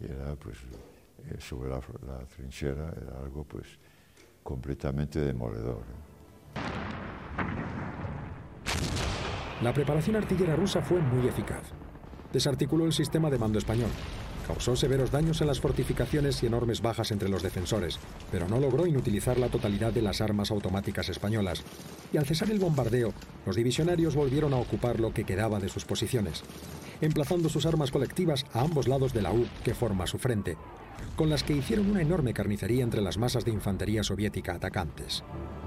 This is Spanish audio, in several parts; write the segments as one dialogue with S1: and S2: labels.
S1: y era pues sobre la trinchera, era algo pues completamente demoledor.
S2: La preparación artillera rusa fue muy eficaz. Desarticuló el sistema de mando español, causó severos daños en las fortificaciones y enormes bajas entre los defensores, pero no logró inutilizar la totalidad de las armas automáticas españolas. Y al cesar el bombardeo, los divisionarios volvieron a ocupar lo que quedaba de sus posiciones, emplazando sus armas colectivas a ambos lados de la U que forma su frente, con las que hicieron una enorme carnicería entre las masas de infantería soviética atacantes.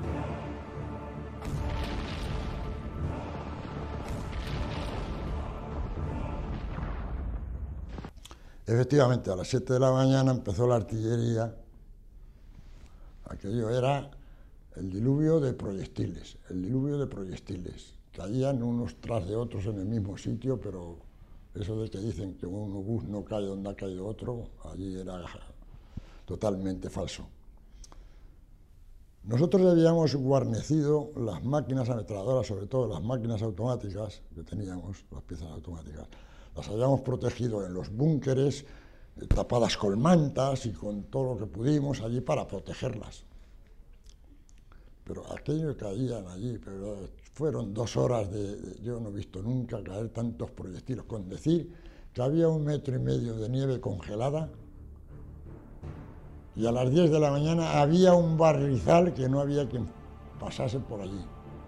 S3: Efectivamente, a las 7 de la mañana empezó la artillería. Aquello era el diluvio de proyectiles, Caían unos tras de otros en el mismo sitio, pero eso de que dicen que un obús no cae donde ha caído otro, allí era totalmente falso. Nosotros habíamos guarnecido las máquinas ametralladoras, sobre todo las máquinas automáticas que teníamos, las piezas automáticas, las habíamos protegido en los búnkeres, tapadas con mantas y con todo lo que pudimos allí para protegerlas. Pero aquello caían allí, pero fueron 2 horas yo no he visto nunca caer tantos proyectiles, con decir que había 1,5 metros de nieve congelada y a las 10 de la mañana había un barrizal que no había quien pasase por allí.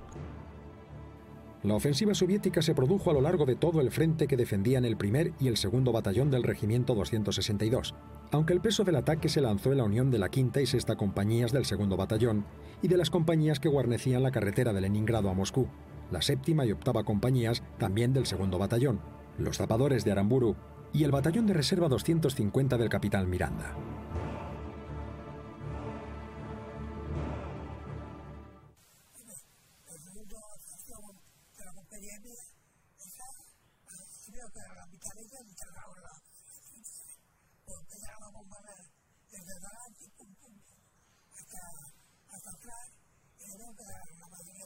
S2: La ofensiva soviética se produjo a lo largo de todo el frente que defendían el primer y el segundo batallón del regimiento 262, aunque el peso del ataque se lanzó en la unión de la quinta y sexta compañías del segundo batallón y de las compañías que guarnecían la carretera de Leningrado a Moscú, la séptima y octava compañías también del segundo batallón, los zapadores de Aramburu y el batallón de reserva 250 del capitán Miranda.
S4: Hasta atrás, y era la mayoría